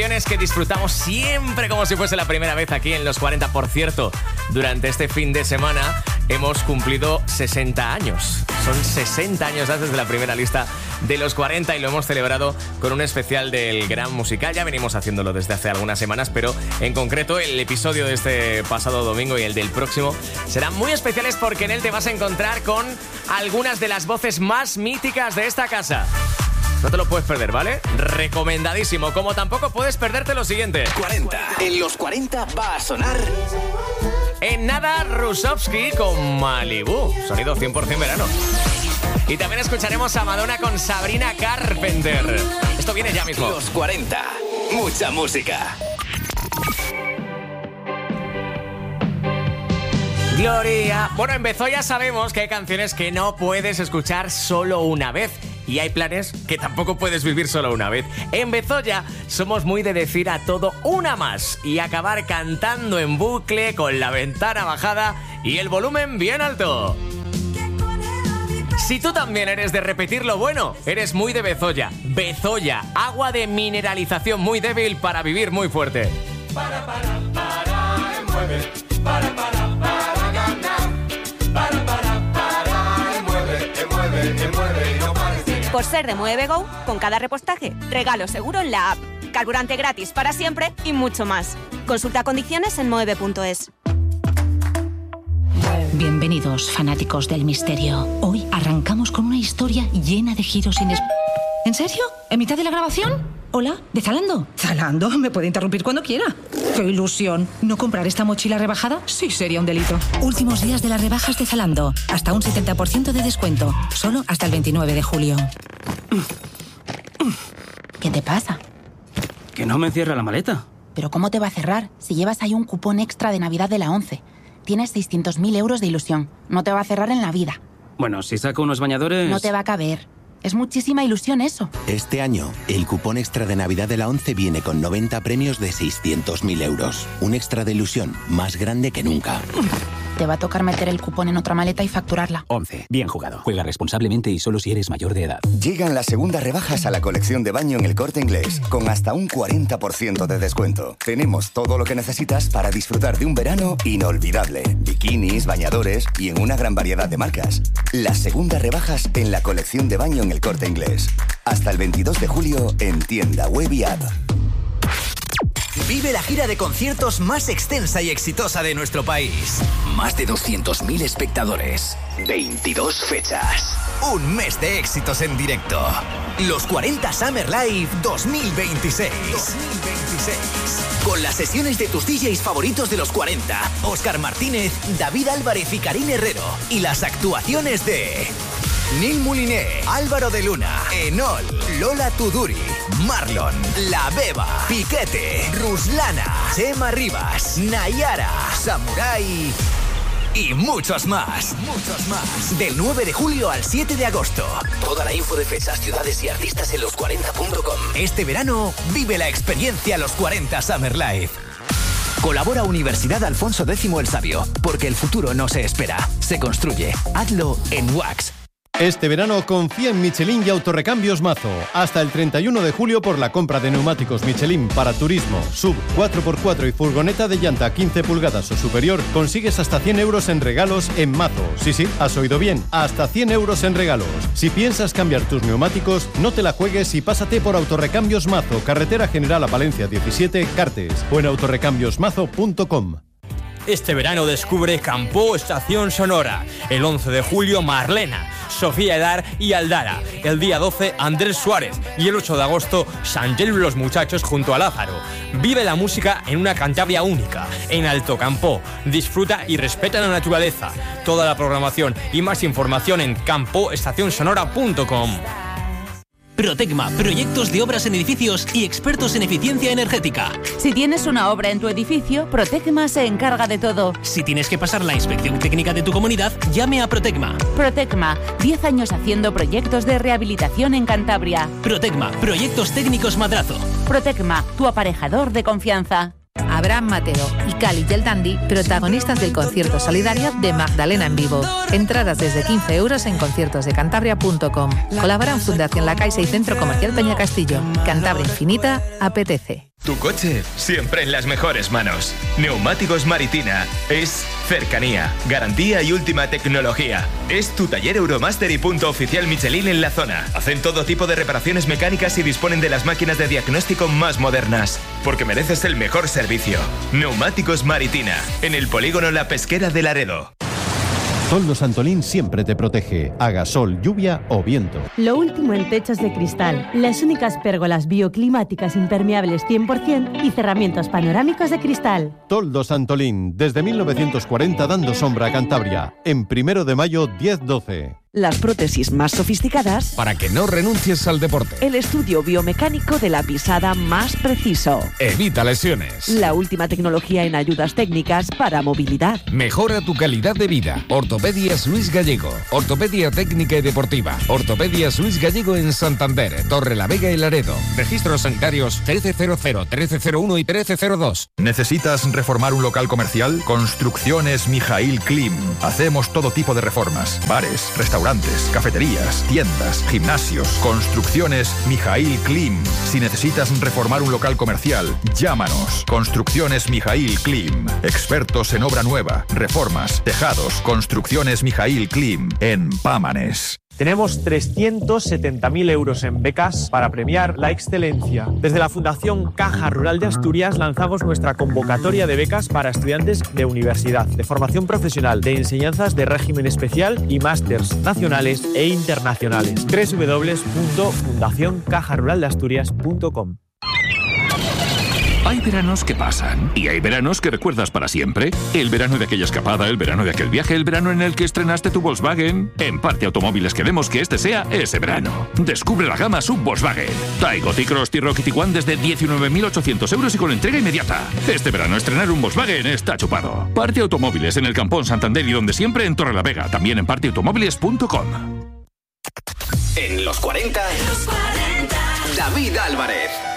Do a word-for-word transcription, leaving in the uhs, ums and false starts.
Que disfrutamos siempre como si fuese la primera vez aquí en Los cuarenta. Por cierto, durante este fin de semana hemos cumplido sesenta años. Son sesenta años desde la primera lista de Los cuarenta y lo hemos celebrado con un especial del Gran Musical. Ya venimos haciéndolo desde hace algunas semanas, pero en concreto el episodio de este pasado domingo y el del próximo serán muy especiales porque en él te vas a encontrar con algunas de las voces más míticas de esta casa. No te lo puedes perder, ¿vale? Recomendadísimo. Como tampoco puedes perderte lo siguiente. cuarenta. En Los cuarenta va a sonar... En nada, Rusovsky con Malibu. Sonido cien por ciento verano. Y también escucharemos a Madonna con Sabrina Carpenter. Esto viene ya mismo. Los cuarenta. Mucha música. Gloria. Bueno, en Bezoya sabemos que hay canciones que no puedes escuchar solo una vez. Y hay planes que tampoco puedes vivir solo una vez. En Bezoya somos muy de decir a todo una más y acabar cantando en bucle con la ventana bajada y el volumen bien alto. Si tú también eres de repetir lo bueno, eres muy de Bezoya. Bezoya, agua de mineralización muy débil para vivir muy fuerte. Para, para, para, mueve. Para, para, para, ganar. Para, para, para, mueve, mueve, mueve y no pares. Por ser de Mueve Go, con cada repostaje, regalo seguro en la app, carburante gratis para siempre y mucho más. Consulta condiciones en moeve punto es. Bienvenidos, fanáticos del misterio. Hoy arrancamos con una historia llena de giros inesperados. ¿En serio? ¿En mitad de la grabación? Hola, ¿de Zalando? ¿Zalando? Me puede interrumpir cuando quiera. ¡Qué ilusión! ¿No comprar esta mochila rebajada? Sí, sería un delito. Últimos días de las rebajas de Zalando. Hasta un setenta por ciento de descuento. Solo hasta el veintinueve de julio. ¿Qué te pasa? Que no me cierra la maleta. ¿Pero cómo te va a cerrar? Si llevas ahí un cupón extra de Navidad de la ONCE. Tienes seiscientos mil euros de ilusión. No te va a cerrar en la vida. Bueno, si saco unos bañadores... No te va a caber. Es muchísima ilusión eso. Este año, el cupón extra de Navidad de la ONCE viene con noventa premios de seiscientos mil euros. Un extra de ilusión más grande que nunca. Te va a tocar meter el cupón en otra maleta y facturarla. ONCE. Bien jugado. Juega responsablemente y solo si eres mayor de edad. Llegan las segundas rebajas a la colección de baño en El Corte Inglés, con hasta un cuarenta por ciento de descuento. Tenemos todo lo que necesitas para disfrutar de un verano inolvidable. Bikinis, bañadores y en una gran variedad de marcas. Las segundas rebajas en la colección de baño en El Corte Inglés. Hasta el veintidós de julio en tienda web y app. Vive la gira de conciertos más extensa y exitosa de nuestro país. Más de doscientos mil espectadores. veintidós fechas. Un mes de éxitos en directo. Los cuarenta Summer Live dos mil veintiséis. dos mil veintiséis. Con las sesiones de tus D Js favoritos de los cuarenta. Óscar Martínez, David Álvarez y Karin Herrero. Y las actuaciones de... Neil Mouliné, Álvaro de Luna, Enol, Lola Tuduri, Marlon, La Beba, Piquete, Ruslana, Chema Rivas, Nayara, Samurai y muchos más. Muchos más. Del nueve de julio al siete de agosto. Toda la info de fechas, ciudades y artistas en los cuarenta punto com. Este verano vive la experiencia Los cuarenta Summer Live. Colabora Universidad Alfonso X el Sabio, porque el futuro no se espera, se construye. Hazlo en Wax. Este verano confía en Michelin y Autorrecambios Mazo. Hasta el treinta y uno de julio por la compra de neumáticos Michelin para turismo, sub cuatro por cuatro y furgoneta de llanta quince pulgadas o superior, consigues hasta cien euros en regalos en Mazo. Sí, sí, has oído bien, hasta cien euros en regalos. Si piensas cambiar tus neumáticos, no te la juegues y pásate por Autorrecambios Mazo, carretera General a Palencia diecisiete, Cartes, o en autorrecambios mazo punto com. Este verano descubre Campó Estación Sonora. El once de julio, Marlena, Sofía Edar y Aldara. El día doce, Andrés Suárez. Y el ocho de agosto, Sangel y los Muchachos junto a Lázaro. Vive la música en una Cantabria única, en Alto Campó. Disfruta y respeta la naturaleza. Toda la programación y más información en campo estación sonora punto com. Protecma, proyectos de obras en edificios y expertos en eficiencia energética. Si tienes una obra en tu edificio, Protecma se encarga de todo. Si tienes que pasar la inspección técnica de tu comunidad, llame a Protecma. Protecma, diez años haciendo proyectos de rehabilitación en Cantabria. Protecma, proyectos técnicos Madrazo. Protecma, tu aparejador de confianza. Abraham Mateo y Cali Gel Dandy, protagonistas del concierto solidario de Magdalena en vivo. Entradas desde quince euros en conciertos de cantabria punto com. Colaboran Fundación La Caixa y Centro Comercial Peña Castillo. Cantabria Infinita apetece. Tu coche siempre en las mejores manos. Neumáticos Maritina es cercanía, garantía y última tecnología. Es tu taller Euromaster y punto oficial Michelin en la zona. Hacen todo tipo de reparaciones mecánicas y disponen de las máquinas de diagnóstico más modernas. Porque mereces el mejor servicio. Neumáticos Maritina, en el polígono La Pesquera de Laredo. Toldo Santolín siempre te protege, haga sol, lluvia o viento. Lo último en techos de cristal, las únicas pérgolas bioclimáticas impermeables cien por ciento y cerramientos panorámicos de cristal. Toldo Santolín, desde mil novecientos cuarenta dando sombra a Cantabria, en Primero de Mayo diez doce. Las prótesis más sofisticadas para que no renuncies al deporte. El estudio biomecánico de la pisada más preciso. Evita lesiones. La última tecnología en ayudas técnicas para movilidad. Mejora tu calidad de vida. Ortopedias Luis Gallego. Ortopedia técnica y deportiva. Ortopedias Luis Gallego en Santander, Torre la Vega y Laredo. Registros sanitarios trece cero cero, trece cero uno y trece cero dos. ¿Necesitas reformar un local comercial? Construcciones Mijail Klim. Hacemos todo tipo de reformas. Bares, restaurantes. Restaurantes, cafeterías, tiendas, gimnasios, construcciones Mijail Klim. Si necesitas reformar un local comercial, llámanos. Construcciones Mijail Klim. Expertos en obra nueva, reformas, tejados. Construcciones Mijail Klim en Pámanes. Tenemos trescientos setenta mil euros en becas para premiar la excelencia. Desde la Fundación Caja Rural de Asturias lanzamos nuestra convocatoria de becas para estudiantes de universidad, de formación profesional, de enseñanzas de régimen especial y másters nacionales e internacionales. doble u doble u doble u punto fundación caja rural de asturias punto com. Hay veranos que pasan y hay veranos que recuerdas para siempre. El verano de aquella escapada, el verano de aquel viaje, el verano en el que estrenaste tu Volkswagen. En Parte Automóviles queremos que este sea ese verano. Descubre la gama sub Volkswagen. Taigo, T-Cross, T-Roc y Tiguan desde diecinueve mil ochocientos euros y con entrega inmediata. Este verano estrenar un Volkswagen está chupado. Parte Automóviles en el Campón Santander y donde siempre en Torrelavega. También en parte automóviles punto com. En los cuarenta, David Álvarez.